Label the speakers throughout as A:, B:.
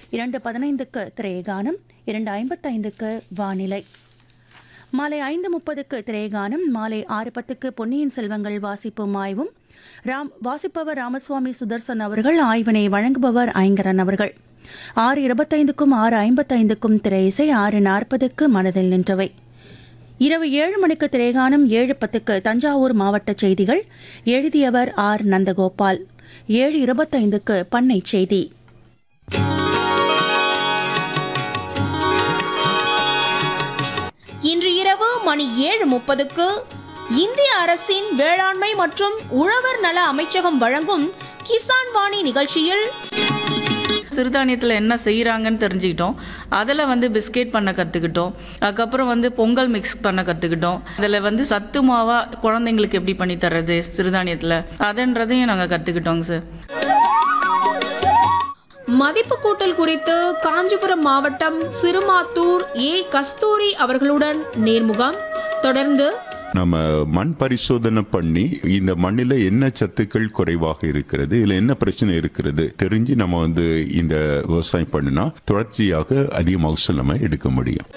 A: 2:15க்கு திரைகானம், 2:55க்கு வானிலை. மாலை 5:30க்கு திரைகானம், மாலை 6:10க்கு பொன்னியின் செல்வங்கள் வாசிப்பும் ஆய்வும். வாசிப்பவர் ராமசுவாமி சுதர்சன் அவர்கள், ஆய்வினை வழங்குபவர் ஐங்கரன் அவர்கள். 6:25க்கும் 6:55க்கும் திரை இசை, 6:40க்கு மனதில் நின்றவை. இரவு 7 மணிக்கு திரைகானம், 7:10க்கு தஞ்சாவூர் மாவட்ட செய்திகள். எழுதியவர் ஆர். நந்தகோபால். 7:25க்கு பண்ணை செய்தி.
B: இன்று இரவு மணி 7:30க்கு இந்திய அரசின் வேளாண்மை மற்றும் உழவர் நல அமைச்சகம் வழங்கும் கிசான் வாணி நிகழ்ச்சியில்
C: சிறுதானியத்தில் என்ன செய்கிறாங்கன்னு தெரிஞ்சுக்கிட்டோம். அதில் பிஸ்கெட் பண்ண கற்றுக்கிட்டோம். அதுக்கப்புறம் பொங்கல் மிக்ஸ் பண்ண கற்றுக்கிட்டோம். அதில் சத்து மாவா குழந்தைங்களுக்கு எப்படி பண்ணி தர்றது சிறுதானியத்தில், அதுன்றதையும் நாங்கள் கற்றுக்கிட்டோங்க சார்.
B: மதிப்பு கூட்டல் குறித்து காஞ்சிபுரம் மாவட்டம் சிறுமாத்தூர் ஏ. கஸ்தூரி அவர்களுடன் நேர்முகம். தொடர்ந்து
D: நம்ம மண் பரிசோதனை பண்ணி இந்த மண்ணில் என்ன சத்துக்கள் குறைவாக இருக்கிறது, இதுல என்ன பிரச்சனை இருக்கிறது தெரிஞ்சு நம்ம இந்த விவசாயம் பண்ணினா தொடர்ச்சியாக அதிக மகசூல் நம்ம எடுக்க முடியும்.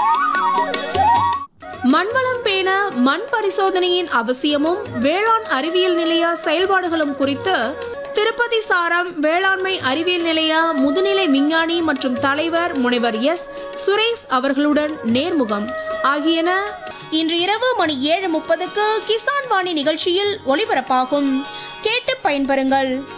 B: மண்வளம் பேண மண் பரிசோதனையின் அவசியமும் வேளாண் அறிவியல் நிலைய செயல்பாடுகளும் குறித்து திருப்பதி சாரம் வேளாண்மை அறிவியல் நிலைய முதுநிலை விஞ்ஞானி மற்றும் தலைவர் முனைவர் எஸ். சுரேஷ் அவர்களுடன் நேர்முகம் ஆகியன இன்று இரவு மணி 7:30க்கு கிசான் வாணி நிகழ்ச்சியில் ஒளிபரப்பாகும். கேட்டு பயன்பெறுங்கள்.